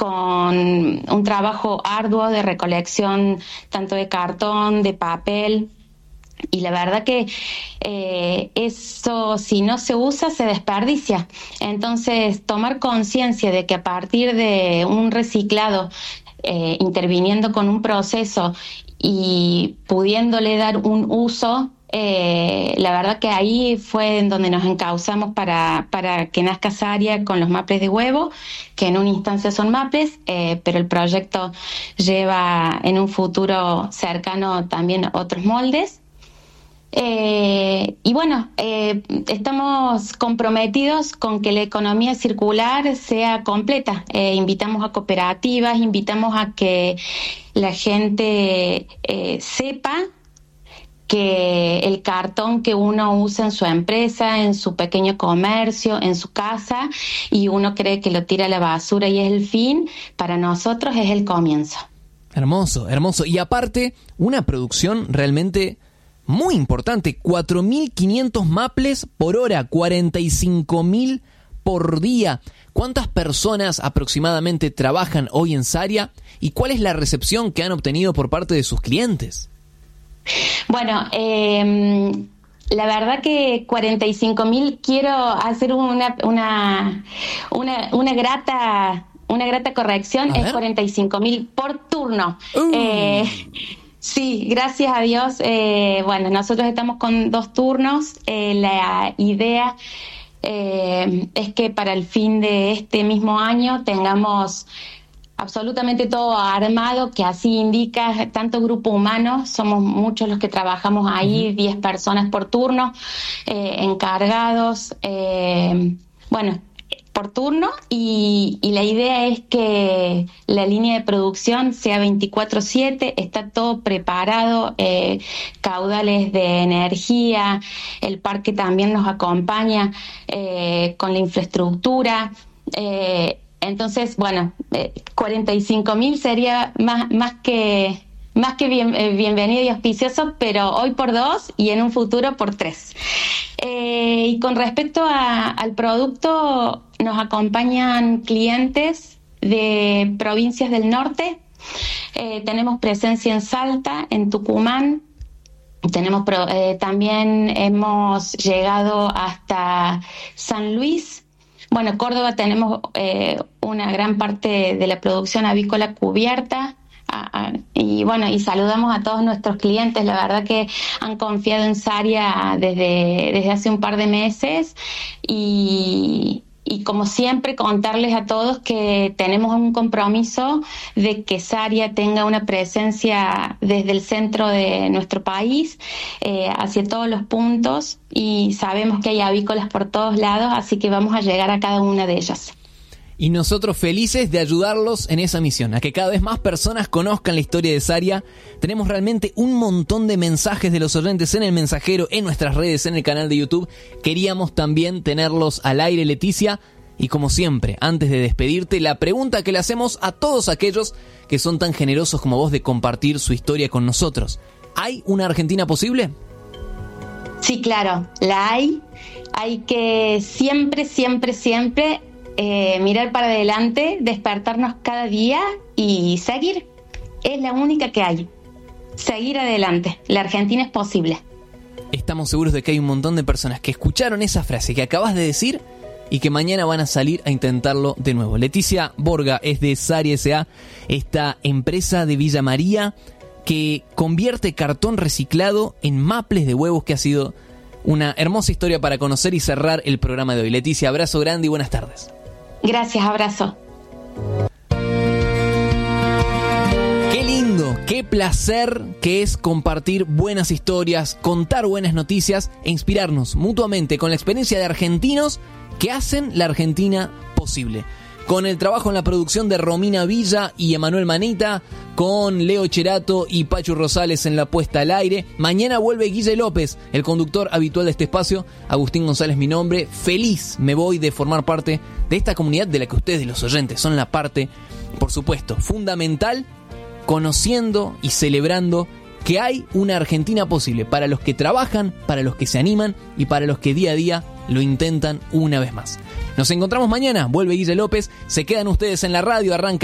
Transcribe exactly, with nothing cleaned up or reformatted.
con un trabajo arduo de recolección tanto de cartón, de papel, y la verdad que eh, eso, si no se usa, se desperdicia. Entonces, tomar conciencia de que a partir de un reciclado, eh, interviniendo con un proceso y pudiéndole dar un uso, eh, la verdad que ahí fue en donde nos encauzamos para, para que nazca Saria con los maples de huevo, que en una instancia son maples, eh, pero el proyecto lleva en un futuro cercano también otros moldes. Eh, y bueno, eh, estamos comprometidos con que la economía circular sea completa. Eh, invitamos a cooperativas, invitamos a que la gente eh, sepa que el cartón que uno usa en su empresa, en su pequeño comercio, en su casa, y uno cree que lo tira a la basura y es el fin, para nosotros es el comienzo. Hermoso, hermoso. Y aparte, una producción realmente muy importante, cuatro mil quinientos maples por hora, cuarenta y cinco mil por día. ¿Cuántas personas aproximadamente trabajan hoy en Saria y cuál es la recepción que han obtenido por parte de sus clientes? Bueno, eh, la verdad que cuarenta y cinco mil, quiero hacer una, una, una, una grata, una grata corrección, es cuarenta y cinco mil por turno. Uh. Eh, Sí, gracias a Dios. Eh, bueno, nosotros estamos con dos turnos. Eh, la idea eh, es que para el fin de este mismo año tengamos absolutamente todo armado, que así indica tanto grupo humano, somos muchos los que trabajamos ahí, uh-huh. diez personas por turno, eh, encargados, eh, bueno, por turno, y, y la idea es que la línea de producción sea veinticuatro siete, está todo preparado, eh, caudales de energía, el parque también nos acompaña eh, con la infraestructura, eh, entonces, bueno, eh, cuarenta y cinco mil sería más, más que... Más que bien, eh, bienvenido y auspicioso, pero hoy por dos y en un futuro por tres. Eh, y con respecto a, al producto, nos acompañan clientes de provincias del norte. Eh, tenemos presencia en Salta, en Tucumán. Tenemos pro, eh, también hemos llegado hasta San Luis. Bueno, Córdoba tenemos eh, una gran parte de la producción avícola cubierta. Ah, ah, y bueno, y saludamos a todos nuestros clientes, la verdad que han confiado en Saria desde, desde hace un par de meses, y, y como siempre contarles a todos que tenemos un compromiso de que Saria tenga una presencia desde el centro de nuestro país, eh, hacia todos los puntos, y sabemos que hay avícolas por todos lados, así que vamos a llegar a cada una de ellas. Y nosotros felices de ayudarlos en esa misión, a que cada vez más personas conozcan la historia de Saria. Tenemos realmente un montón de mensajes de los oyentes en el mensajero, en nuestras redes, en el canal de YouTube. Queríamos también tenerlos al aire, Leticia. Y como siempre, antes de despedirte, la pregunta que le hacemos a todos aquellos que son tan generosos como vos de compartir su historia con nosotros. ¿Hay una Argentina posible? Sí, claro, la hay. Hay que siempre, siempre, siempre... Eh, mirar para adelante, despertarnos cada día y seguir. Es la única que hay. Seguir adelante. La Argentina es posible. Estamos seguros de que hay un montón de personas que escucharon esa frase que acabas de decir y que mañana van a salir a intentarlo de nuevo. Leticia Borga es de Saria S A, esta empresa de Villa María que convierte cartón reciclado en maples de huevos, que ha sido una hermosa historia para conocer y cerrar el programa de hoy. Leticia, abrazo grande y buenas tardes. Gracias, abrazo. Qué lindo, qué placer que es compartir buenas historias, contar buenas noticias e inspirarnos mutuamente con la experiencia de argentinos que hacen la Argentina posible. Con el trabajo en la producción de Romina Villa y Emanuel Manita, con Leo Cherato y Pachu Rosales en la puesta al aire. Mañana vuelve Guille López, el conductor habitual de este espacio. Agustín González mi nombre. Feliz me voy de formar parte de esta comunidad de la que ustedes, los oyentes, son la parte, por supuesto, fundamental, conociendo y celebrando que hay una Argentina posible para los que trabajan, para los que se animan y para los que día a día lo intentan una vez más. Nos encontramos mañana, vuelve Guille López, se quedan ustedes en la radio, arranca